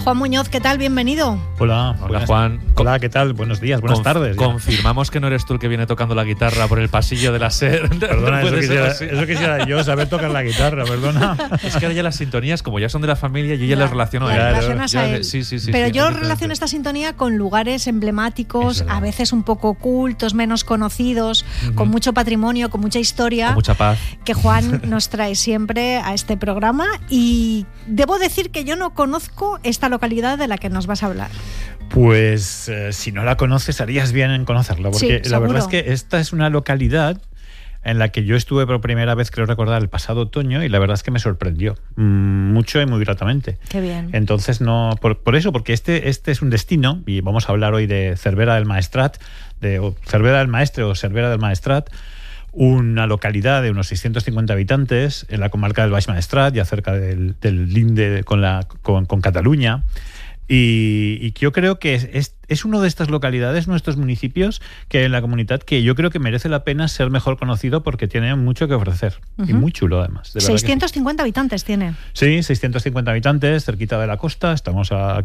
Juan Muñoz, ¿qué tal? Bienvenido. Hola, Juan. Hola, ¿qué tal? Buenos días, buenas tardes. Confirmamos que no eres tú el que viene tocando la guitarra por el pasillo de la SER. Perdona, eso quisiera yo, saber tocar la guitarra, perdona. Es que ahora ya las sintonías, como ya son de la familia, yo ya las relaciono a él. Relacionas a él. Sí, pero yo relaciono esta sintonía con lugares emblemáticos, a veces un poco ocultos, menos conocidos, con mucho patrimonio, con mucha historia. Con mucha paz. Que Juan nos trae siempre a este programa. Y debo decir que yo no conozco esta localidad de la que nos vas a hablar. Pues si no la conoces, harías bien en conocerla, porque sí, la verdad es que esta es una localidad en la que yo estuve por primera vez, creo recordar, el pasado otoño, y la verdad es que me sorprendió mucho y muy gratamente. Qué bien. Entonces, no por eso, porque este es un destino, y vamos a hablar hoy de Cervera del Maestrat, Cervera del Maestre o Cervera del Maestrat, una localidad de unos 650 habitantes en la comarca del Baix Maestrat, ya cerca del linde con Cataluña. Y yo creo que es uno de estas localidades, nuestros municipios, que en la comunidad que yo creo que merece la pena ser mejor conocido porque tiene mucho que ofrecer. Y muy chulo, además. 650 habitantes tiene. Sí, 650 habitantes, cerquita de la costa. Estamos a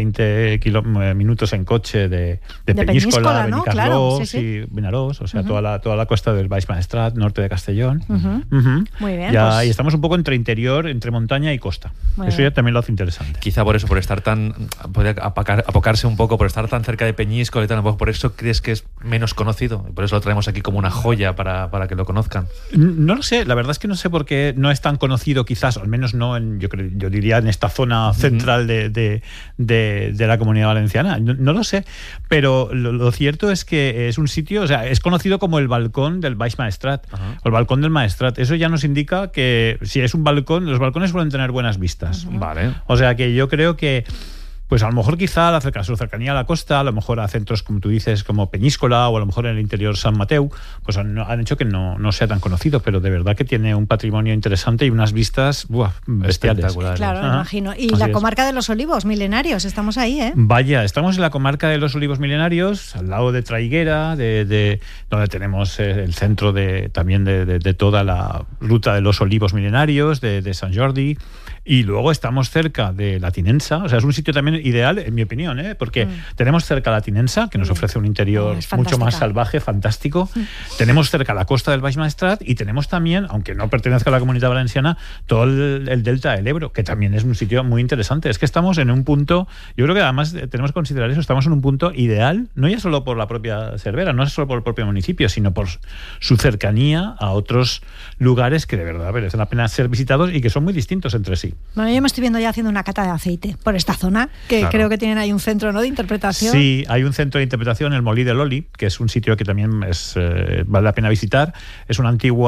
15-20 minutos en coche de Peñíscola, ¿no? Benicarló, Claro, sí. y Vinaròs, o sea, toda la costa del Baix Maestrat, norte de Castellón. Muy bien. Y estamos un poco entre interior, entre montaña y costa. Eso ya también lo hace interesante. Quizá por eso, por estar puede apocarse un poco, por estar tan cerca de Peñíscola y tal, por eso crees que es menos conocido, y por eso lo traemos aquí como una joya para que lo conozcan. No lo sé, la verdad es que no sé por qué no es tan conocido, quizás, al menos no yo diría en esta zona central de la Comunidad Valenciana. No lo sé, pero lo cierto es que es un sitio, o sea, es conocido como el balcón del Baix Maestrat, o el balcón del Maestrat. Eso ya nos indica que si es un balcón, los balcones suelen tener buenas vistas. Vale. O sea que yo creo que pues a lo mejor quizá su cercanía a la costa, a lo mejor a centros, como tú dices, como Peñíscola, o a lo mejor en el interior San Mateu, pues han hecho que no sea tan conocido, pero de verdad que tiene un patrimonio interesante y unas vistas bestiales. Claro, me imagino. Y la comarca de los Olivos Milenarios, estamos ahí, ¿eh? Vaya, estamos en la comarca de los Olivos Milenarios, al lado de Traiguera, donde tenemos el centro también de toda la ruta de los Olivos Milenarios, de Sant Jordi. Y luego estamos cerca de la Tinensa, o sea, es un sitio también ideal, en mi opinión, porque tenemos cerca la Tinensa, que nos ofrece un interior mucho más salvaje, fantástico. Tenemos cerca la costa del Baix Maestrat y tenemos también, aunque no pertenezca a la Comunidad Valenciana, todo el delta del Ebro, que también es un sitio muy interesante. Es que estamos en un punto, yo creo que además tenemos que considerar eso, estamos en un punto ideal, no ya solo por la propia Cervera, no es solo por el propio municipio, sino por su cercanía a otros lugares que de verdad merecen la pena ser visitados y que son muy distintos entre sí. Bueno, yo me estoy viendo ya haciendo una cata de aceite por esta zona, que creo que tienen ahí un centro, ¿no?, de interpretación. Sí, hay un centro de interpretación, el Molí de l'Oli, que es un sitio que también vale la pena visitar. Es un antiguo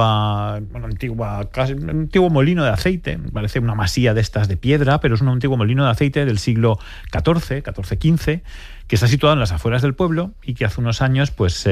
molino de aceite, parece una masía de estas de piedra, pero es un antiguo molino de aceite del siglo XIV, que está situado en las afueras del pueblo y que hace unos años pues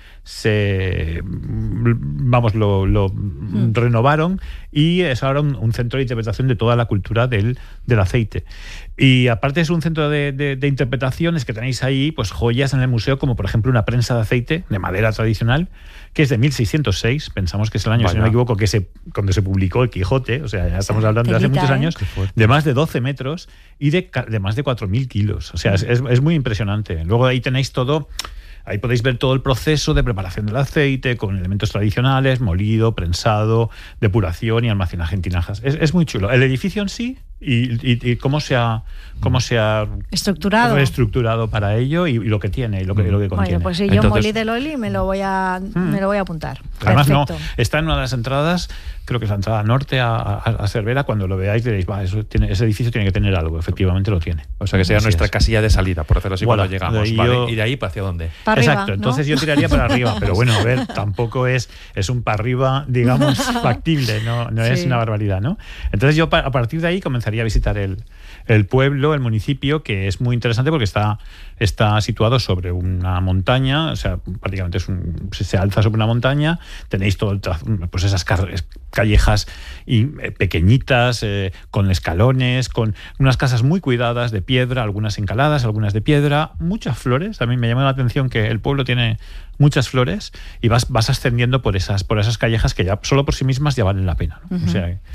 lo renovaron y es ahora un centro de interpretación de toda la cultura del aceite. Y aparte es un centro de interpretaciones que tenéis ahí pues joyas en el museo, como por ejemplo una prensa de aceite de madera tradicional que es de 1606, pensamos que es el año, si no me equivoco, cuando se publicó el Quijote, o sea, ya estamos hablando de hace muchos años, de más de 12 metros y de más de 4.000 kilos, o sea, es muy impresionante. Luego ahí tenéis todo. Ahí podéis ver todo el proceso de preparación del aceite con elementos tradicionales, molido, prensado, depuración y almacenaje en tinajas. Es muy chulo. El edificio en sí y cómo se ha estructurado para ello y lo que tiene y lo que contiene. Bueno, pues si yo Molí de l'Oli me lo voy a apuntar. Además, está en una de las entradas, creo que es la entrada norte a Cervera. Cuando lo veáis diréis, ese edificio tiene que tener algo. Efectivamente lo tiene. O sea, que sea nuestra casilla de salida, por decirlo así, cuando llegamos. ¿Y de ahí para hacia dónde? Para arriba, exacto, entonces yo tiraría para arriba, pero bueno, a ver, tampoco es un para arriba, digamos, factible, no es una barbaridad, ¿no? Entonces yo a partir de ahí comenzaría a visitar el pueblo, el municipio, que es muy interesante porque está situado sobre una montaña, o sea, prácticamente se alza sobre una montaña, tenéis todo pues esas callejas pequeñitas, con escalones, con unas casas muy cuidadas de piedra, algunas encaladas, algunas de piedra, muchas flores. También me llama la atención que el pueblo tiene muchas flores y vas ascendiendo por esas callejas que ya solo por sí mismas ya valen la pena, ¿no? O sea,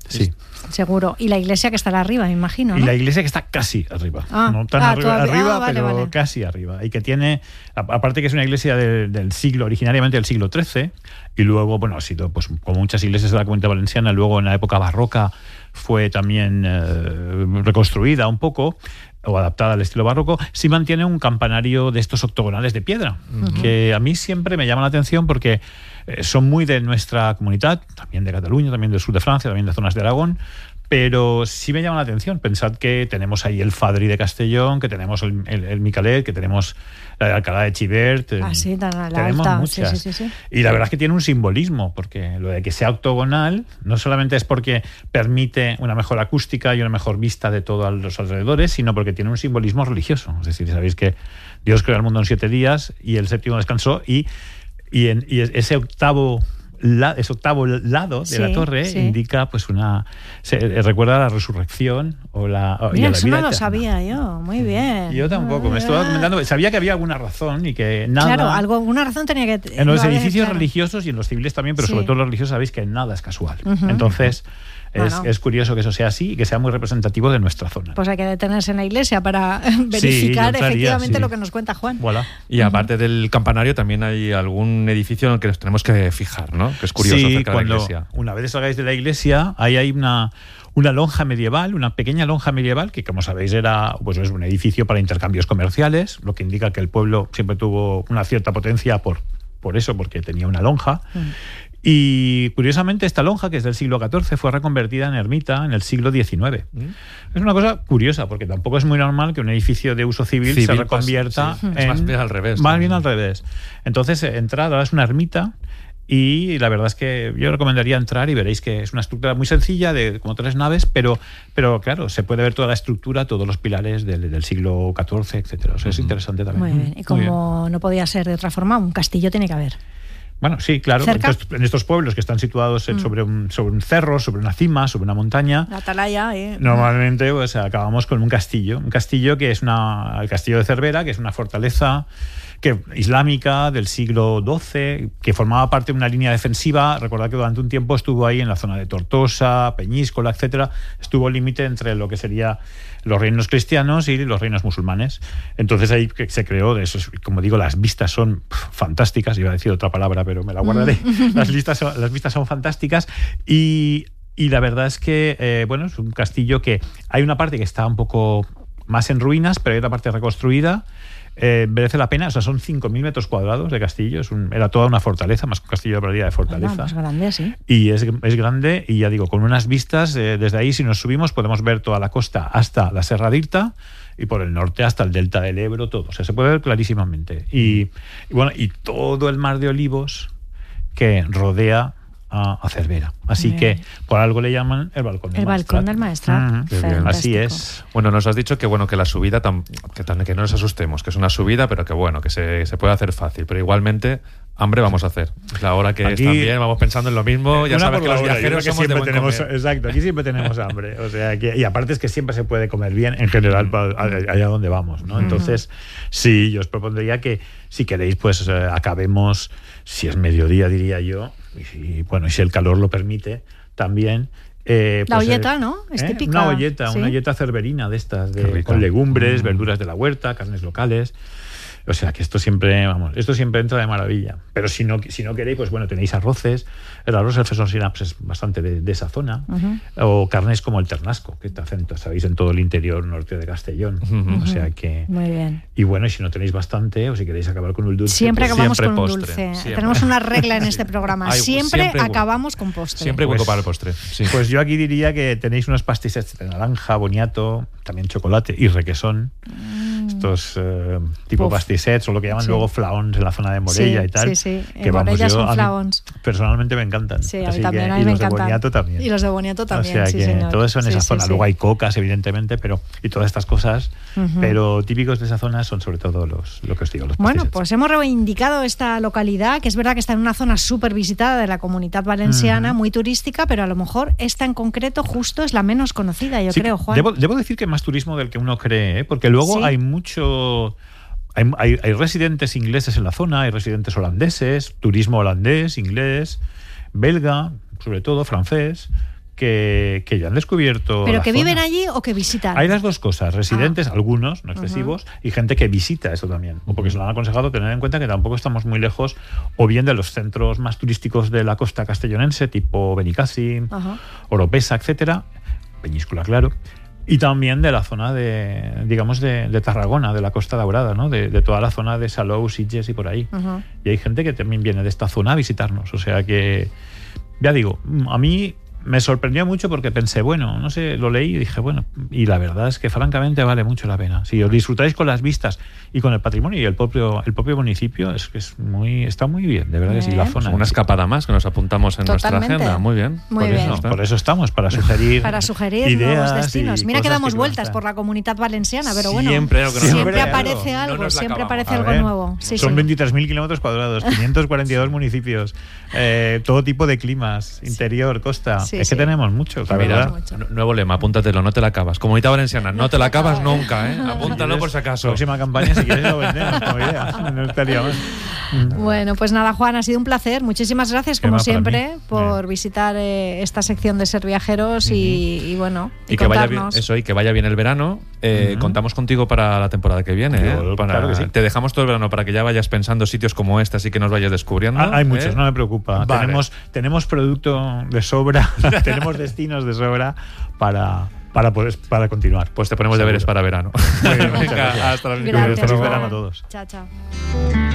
Sí. Seguro. Y la iglesia que estará arriba, me imagino, ¿no? Y la iglesia que está casi arriba. No tan arriba, vale, pero vale. Casi arriba. Y que tiene, aparte que es una iglesia del siglo, originariamente del siglo XIII, y luego, bueno, ha sido, pues como muchas iglesias de la Comunidad Valenciana, luego en la época barroca fue también reconstruida un poco, o adaptada al estilo barroco, sí mantiene un campanario de estos octogonales de piedra, que a mí siempre me llama la atención porque son muy de nuestra comunidad, también de Cataluña, también del sur de Francia, también de zonas de Aragón, pero sí me llama la atención. Pensad que tenemos ahí el Fadri de Castellón, que tenemos el Micalet, que tenemos la de Alcalá de Xivert. Sí, tan tenemos alta. muchas. Sí. Y la verdad es que tiene un simbolismo, porque lo de que sea octogonal no solamente es porque permite una mejor acústica y una mejor vista de todos los alrededores, sino porque tiene un simbolismo religioso. Es decir, sabéis que Dios creó el mundo en 7 días y el séptimo descansó, y ese octavo lado de la torre indica pues recuerda la resurrección o la Mira, y a la eso vida no lo eterna. Sabía yo, muy bien. Yo tampoco, me estaba comentando, sabía que había alguna razón y que nada. Claro, alguna razón tenía que. En los edificios religiosos y en los civiles también, pero sobre todo los religiosos sabéis que nada es casual. Entonces es curioso que eso sea así y que sea muy representativo de nuestra zona. Pues hay que detenerse en la iglesia para verificar efectivamente lo que nos cuenta Juan. Voilà. Y aparte del campanario también hay algún edificio en el que nos tenemos que fijar, ¿no? Que es curioso acerca de la iglesia. Una vez salgáis de la iglesia, ahí hay una lonja medieval, una pequeña lonja medieval que, como sabéis, era pues es un edificio para intercambios comerciales, lo que indica que el pueblo siempre tuvo una cierta potencia por eso, porque tenía una lonja. Y curiosamente esta lonja, que es del siglo XIV, fue reconvertida en ermita en el siglo XIX. Es una cosa curiosa, porque tampoco es muy normal que un edificio de uso civil se reconvierta en... Es más bien al revés. Más bien al revés. Entonces, ahora es una ermita, y la verdad es que yo recomendaría entrar y veréis que es una estructura muy sencilla, de como 3 naves, pero claro, se puede ver toda la estructura, todos los pilares del siglo XIV, etcétera. O sea, es interesante también. Muy bien. Y como no podía ser de otra forma, un castillo tiene que haber. Bueno, sí, claro. Entonces, en estos pueblos que están situados sobre un cerro, sobre una cima, sobre una montaña, la atalaya, normalmente pues acabamos con un castillo que es el castillo de Cervera, que es una fortaleza islámica del siglo XII, que formaba parte de una línea defensiva. Recordad que durante un tiempo estuvo ahí en la zona de Tortosa, Peñíscola, etcétera. Estuvo el límite entre lo que sería los reinos cristianos y los reinos musulmanes. Entonces ahí se creó de eso. Como digo, las vistas son fantásticas. Iba a decir otra palabra, pero me la guardaré. Las vistas son fantásticas y la verdad es que es un castillo que hay una parte que está un poco más en ruinas, pero hay otra parte reconstruida. Merece la pena. O sea, son 5.000 metros cuadrados de castillo. Era toda una fortaleza, más que un castillo de probabilidad de fortaleza. Más grande, sí. Y es grande, y ya digo, con unas vistas, desde ahí, si nos subimos, podemos ver toda la costa hasta la Serra d'Irta, y por el norte hasta el delta del Ebro, todo. O sea, se puede ver clarísimamente. Y todo el mar de olivos que rodea a Cervera. Así que por algo le llaman el balcón del Maestrat. El balcón del Maestrat. Así es. Bueno, nos has dicho que la subida, que no nos asustemos, que es una subida, pero que se puede hacer fácil. Pero igualmente, hambre vamos a hacer. La hora que aquí, es también, vamos pensando en lo mismo. Ya sabes que los viajeros somos de buen comer. Exacto, aquí siempre tenemos hambre. O sea, y aparte es que siempre se puede comer bien en general allá donde vamos, ¿no? Entonces, sí, yo os propondría que, si queréis, pues acabemos, si es mediodía, diría yo, y si el calor lo permite, también. La olleta, ¿no? Es típica. Una olleta cerverina de estas, con legumbres, verduras de la huerta, carnes locales. O sea que esto siempre entra de maravilla. Pero si no queréis, pues tenéis arroces. El arroz, el fesón sinaps es bastante de esa zona. O carnes como el ternasco, que sabéis, en todo el interior norte de Castellón. O sea que... Muy bien. Y y si no tenéis bastante, o si queréis acabar con un dulce... Siempre acabamos con postre, un dulce. Siempre. Tenemos una regla en este programa. Siempre acabamos con postre. Siempre hueco para el postre. Sí. Pues yo aquí diría que tenéis unos pastisets de naranja, boniato, también chocolate y requesón. Estos tipo pastisets, o lo que llaman luego flaons en la zona de Morella y tal. Sí. Que Morella son flaons. Personalmente me encantan. Sí, a mí también. Y los de boniato también. Y los de boniato también, o sea que señor. todo eso en esa zona. Luego hay cocas, evidentemente, y todas estas cosas. Pero típicos de esa zona son sobre todo lo que os digo, los pastisets. Bueno, pues hemos reivindicado esta localidad, que es verdad que está en una zona súper visitada de la Comunidad Valenciana, muy turística, pero a lo mejor esta en concreto justo es la menos conocida, yo creo, Juan. Debo decir que más turismo del que uno cree, porque luego hay mucho... Hay residentes ingleses en la zona, hay residentes holandeses, turismo holandés, inglés, belga, sobre todo francés, que ya han descubierto. ¿Pero que zona. viven allí o que visitan? Hay las dos cosas, residentes, algunos, no excesivos, y gente que visita eso también. O porque se lo han aconsejado, tener en cuenta que tampoco estamos muy lejos, o bien de los centros más turísticos de la costa castellonense, tipo Benicàssim, Oropesa, etcétera, Peñíscola, claro. Y también de la zona de Tarragona, de la Costa Daurada, ¿no? De toda la zona de Salou, Sitges y por ahí. Y hay gente que también viene de esta zona a visitarnos. O sea que, ya digo, a mí me sorprendió mucho porque pensé, bueno, no sé, lo leí y dije, bueno, y la verdad es que francamente vale mucho la pena. Si os disfrutáis con las vistas y con el patrimonio y el propio municipio, está muy bien, de verdad que sí, la zona. Una escapada más que nos apuntamos en nuestra agenda. Muy bien. Por eso estamos, para sugerir nuevos destinos. Mira que damos vueltas por la Comunitat Valenciana, pero bueno, siempre aparece algo, siempre aparece algo nuevo. Sí, son 23.000 kilómetros cuadrados, 542 municipios, todo tipo de climas, interior, costa. Es que tenemos mucho, la verdad. Nuevo lema, apúntatelo, no te la acabas. Comunidad Valenciana, no te la acabas nunca, ¿eh? Apúntalo por si acaso. Próxima campaña, si quieres lo vendemos como idea. No estaría mal. Bueno, pues nada, Juan, ha sido un placer. Muchísimas gracias, como siempre, por visitar esta sección de Ser Viajeros y bueno, y que vaya bien, y que vaya bien el verano. Contamos contigo para la temporada que viene. Claro que sí. Te dejamos todo el verano para que ya vayas pensando sitios como este, así que nos vayas descubriendo. Hay muchos, no me preocupa. Vale. Tenemos producto de sobra, tenemos destinos de sobra para continuar. Pues te ponemos deberes para verano. Muy bien, venga, hasta la próxima. Feliz verano a todos. Chao, chao.